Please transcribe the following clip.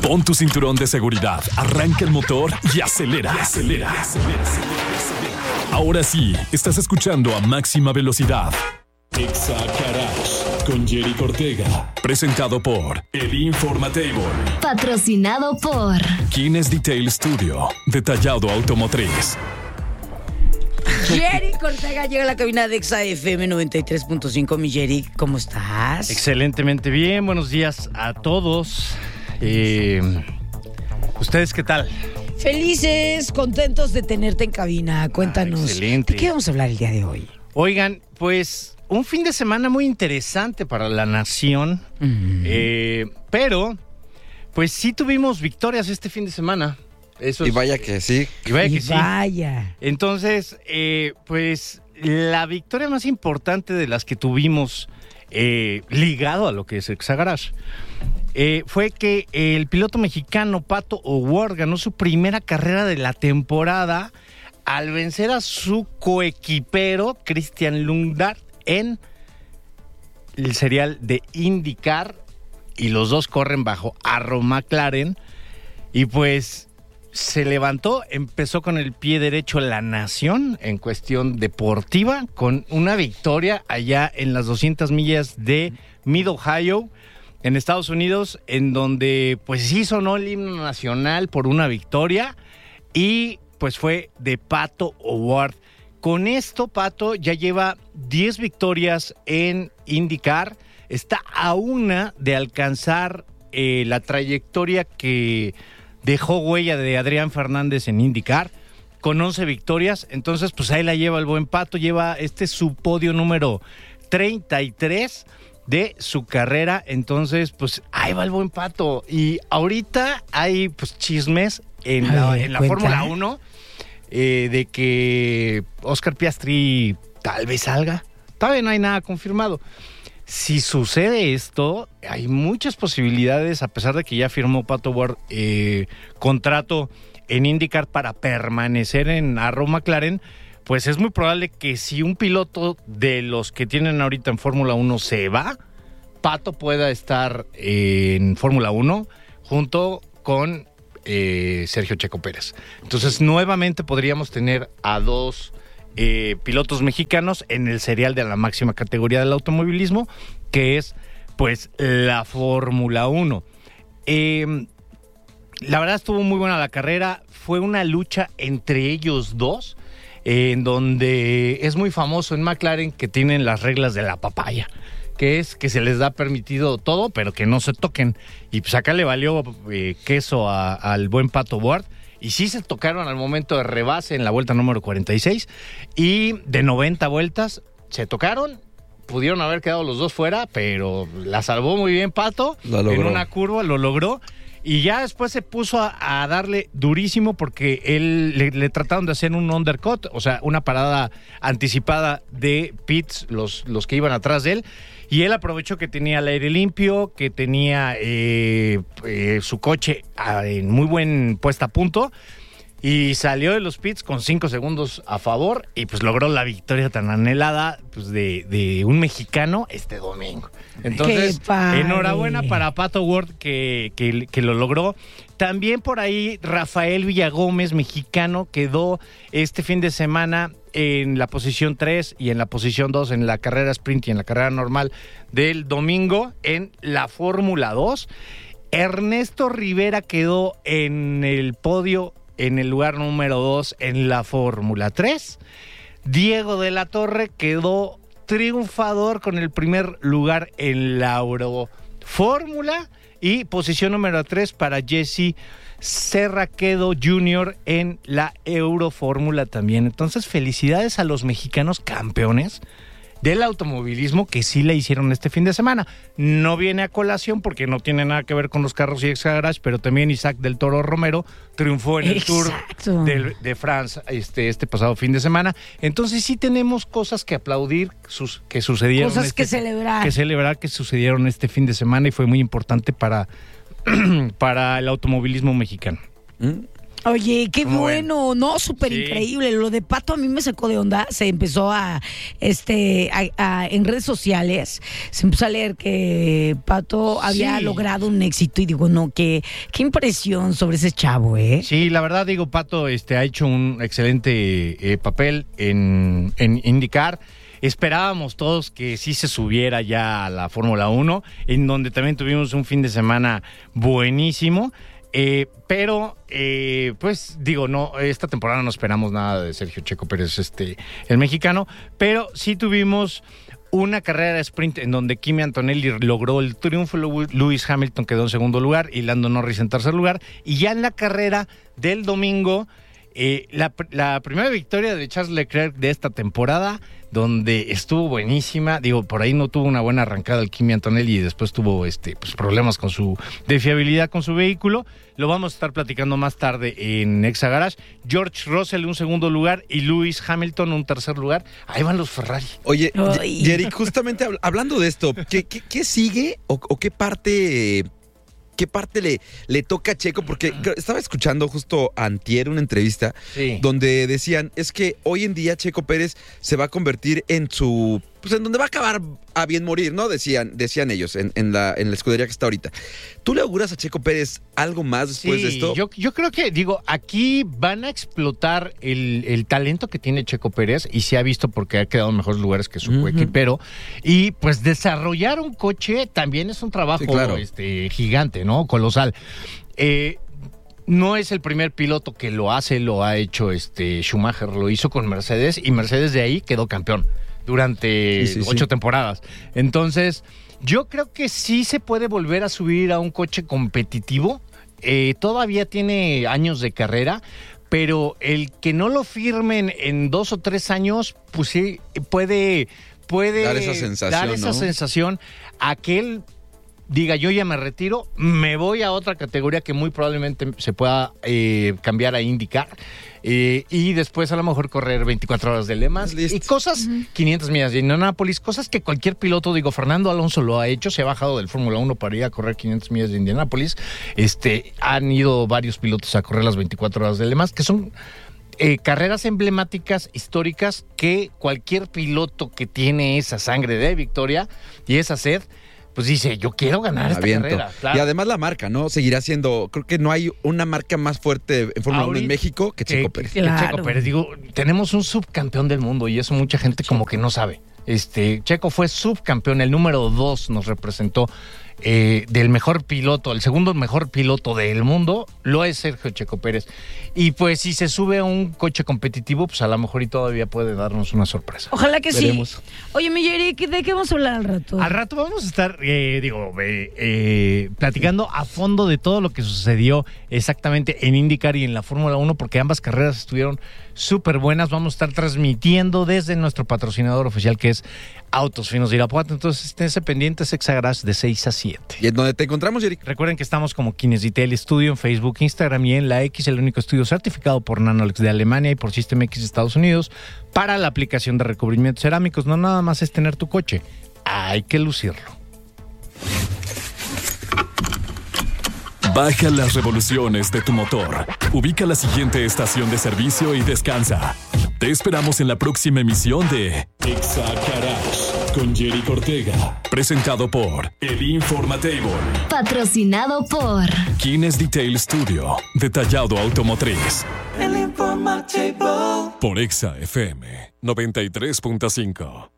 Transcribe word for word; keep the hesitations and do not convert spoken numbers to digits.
Pon tu cinturón de seguridad, arranca el motor y acelera. Y acelera, y acelera, acelera, acelera. Ahora sí, estás escuchando a máxima velocidad. Exa Garage con Jerry Ortega. Presentado por El Informatable. Patrocinado por Kines Detail Studio. Detallado automotriz. Jerry Ortega llega a la cabina de Exa F M noventa y tres punto cinco. Mi Jerry, ¿cómo estás? Excelentemente bien, buenos días a todos. Eh, ¿Ustedes qué tal? Felices, contentos de tenerte en cabina. Cuéntanos. Ah, excelente. ¿De qué vamos a hablar el día de hoy? Oigan, pues un fin de semana muy interesante para la nación. Mm. Eh, pero, pues sí tuvimos victorias este fin de semana. Eso y es, vaya que sí. Y vaya y que sí. Vaya. Entonces, eh, pues la victoria más importante de las que tuvimos eh, ligado a lo que es Exa Garage eh, fue que el piloto mexicano Pato O'Ward ganó su primera carrera de la temporada al vencer a su coequipero Christian Lundgaard en el serial de IndyCar, y los dos corren bajo Arrow McLaren. Y pues se levantó, empezó con el pie derecho la nación en cuestión deportiva, con una victoria allá en las doscientas millas de Mid Ohio, en Estados Unidos, en donde pues sí sonó el himno nacional por una victoria, y pues fue de Pato O'Ward. Con esto, Pato ya lleva diez victorias en IndyCar, está a una de alcanzar eh, la trayectoria que dejó huella de Adrián Fernández en IndyCar, con once victorias. Entonces, pues ahí la lleva el buen Pato, lleva este su podio número treinta y tres de su carrera. Entonces, pues ahí va el buen Pato. Y ahorita hay pues chismes en la, ver, en la Fórmula uno eh, de que Oscar Piastri tal vez salga. Todavía no hay nada confirmado. Si sucede esto, hay muchas posibilidades, a pesar de que ya firmó Pato O'Ward eh, contrato en IndyCar para permanecer en Arrow McLaren, pues es muy probable que si un piloto de los que tienen ahorita en Fórmula uno se va, Pato pueda estar eh, en Fórmula uno junto con eh, Sergio Checo Pérez. Entonces, nuevamente podríamos tener a dos Eh, pilotos mexicanos en el serial de la máxima categoría del automovilismo, que es pues la Fórmula uno. Eh, la verdad estuvo muy buena la carrera, fue una lucha entre ellos dos, eh, en donde es muy famoso en McLaren que tienen las reglas de la papaya, que es que se les da permitido todo, pero que no se toquen. Y pues acá le valió eh, queso a, al buen Pato O'Ward. Y sí se tocaron al momento de rebase en la vuelta número cuarenta y seis, y de noventa vueltas se tocaron, pudieron haber quedado los dos fuera, pero la salvó muy bien Pato, en una curva lo logró, y ya después se puso a, a darle durísimo porque él le, le trataron de hacer un undercut, o sea, una parada anticipada de pits, los, los que iban atrás de él. Y él aprovechó que tenía el aire limpio, que tenía eh, eh, su coche en muy buen puesta a punto, y salió de los pits con cinco segundos a favor, y pues logró la victoria tan anhelada pues de, de un mexicano este domingo. Entonces, enhorabuena para Pato O'Ward que, que, que lo logró. También por ahí Rafael Villagómez, mexicano, quedó este fin de semana en la posición tres y en la posición dos en la carrera sprint y en la carrera normal del domingo en la Fórmula dos. Ernesto Rivera quedó en el podio en el lugar número dos en la Fórmula tres. Diego de la Torre quedó triunfador con el primer lugar en la Eurofórmula, y posición número tres para Jesse Serraquedo junior en la Eurofórmula también. Entonces, felicidades a los mexicanos campeones del automovilismo que sí le hicieron este fin de semana. No viene a colación porque no tiene nada que ver con los carros y Exa Garage, pero también Isaac del Toro Romero triunfó en el Exacto. Tour de, de France este, este pasado fin de semana. Entonces sí tenemos cosas que aplaudir, sus, que sucedieron. Cosas este, que celebrar. Que celebrar que sucedieron este fin de semana, y fue muy importante para, para el automovilismo mexicano. ¿Mm? Oye, qué Muy bueno, no, súper Sí. increíble. Lo de Pato a mí me sacó de onda. Se empezó a, este, a- a- en redes sociales, se empezó a leer que Pato había Sí. logrado un éxito y digo, no, qué, qué impresión sobre ese chavo, ¿eh? Sí, la verdad, digo, Pato este, ha hecho un excelente eh, papel en, en IndyCar. Esperábamos todos que sí se subiera ya a la Fórmula uno, en donde también tuvimos un fin de semana buenísimo. Eh, pero, eh, pues digo, no, esta temporada no esperamos nada de Sergio Checo Pérez, este, el mexicano, pero sí tuvimos una carrera de sprint en donde Kimi Antonelli logró el triunfo, Lewis Hamilton quedó en segundo lugar y Lando Norris en tercer lugar, y ya en la carrera del domingo, eh, la, la primera victoria de Charles Leclerc de esta temporada, donde estuvo buenísima. Digo, por ahí no tuvo una buena arrancada el Kimi Antonelli y después tuvo este, pues, problemas con su de fiabilidad con su vehículo. Lo vamos a estar platicando más tarde en Exa Garage. George Russell un segundo lugar y Lewis Hamilton un tercer lugar. Ahí van los Ferrari. Oye, Ay. Jerry, justamente hab- hablando de esto, ¿qué, qué, qué sigue o, o qué parte... ¿Qué parte le, le toca a Checo? Porque creo- estaba escuchando justo antier una entrevista Sí. donde decían, es que hoy en día Checo Pérez se va a convertir en su... Pues en donde va a acabar a bien morir, ¿no? Decían, decían ellos en, en la, en la escudería que está ahorita. ¿Tú le auguras a Checo Pérez algo más después de Sí, esto? Yo, yo creo que, digo, aquí van a explotar el, el talento que tiene Checo Pérez y se ha visto porque ha quedado en mejores lugares que su Ujú. coequipero. Y pues desarrollar un coche también es un trabajo Sí, claro. este, gigante, ¿no? Colosal. Eh, No es el primer piloto que lo hace, lo ha hecho este Schumacher, lo hizo con Mercedes y Mercedes de ahí quedó campeón durante Sí, sí, sí. ocho temporadas. Entonces, yo creo que sí se puede volver a subir a un coche competitivo. Eh, todavía tiene años de carrera, pero el que no lo firmen en dos o tres años, pues sí puede, puede Dar esa sensación, dar esa ¿no? sensación a que él diga, yo ya me retiro, me voy a otra categoría que muy probablemente se pueda eh, cambiar a IndyCar eh, y después a lo mejor correr veinticuatro horas de Le Mans Listo. y cosas, quinientas millas de Indianápolis, cosas que cualquier piloto, digo, Fernando Alonso lo ha hecho, se ha bajado del Fórmula uno para ir a correr quinientas millas de Indianápolis, este, han ido varios pilotos a correr las veinticuatro horas de Le Mans, que son eh, carreras emblemáticas, históricas, que cualquier piloto que tiene esa sangre de victoria y esa sed, pues dice, yo quiero ganar esta Aviento. carrera. Claro. Y además la marca, ¿no? Seguirá siendo, creo que no hay una marca más fuerte en Fórmula uno en Ahorita- México que Checo Pérez. que Claro. Checo Pérez. Digo, tenemos un subcampeón del mundo y eso mucha gente como que no sabe. Este, Checo fue subcampeón, el número dos nos representó eh, del mejor piloto, el segundo mejor piloto del mundo, lo es Sergio Checo Pérez. Y pues si se sube a un coche competitivo, pues a lo mejor y todavía puede darnos una sorpresa. Ojalá que Veremos. sí. Oye, mi Jerry, ¿de qué vamos a hablar al rato? Al rato vamos a estar, eh, digo, eh, eh, platicando a fondo de todo lo que sucedió exactamente en IndyCar y en la Fórmula uno, porque ambas carreras estuvieron súper buenas. Vamos a estar transmitiendo desde nuestro patrocinador oficial, que es Autos Finos de Irapuato. Entonces, esténse pendientes, Exa Garage de seis a siete. ¿Y en dónde te encontramos, Jerry? Recuerden que estamos como Kinesitel Studio en Facebook, Instagram y en la X, el único estudio certificado por Nanolex de Alemania y por System X de Estados Unidos para la aplicación de recubrimientos cerámicos. No nada más es tener tu coche, hay que lucirlo. Baja las revoluciones de tu motor. Ubica la siguiente estación de servicio y descansa. Te esperamos en la próxima emisión de Exa Garage con Jerry Ortega. Presentado por El Informatable. Patrocinado por Kines Detail Studio. Detallado automotriz. El Informatable. Por Exa F M noventa y tres punto cinco.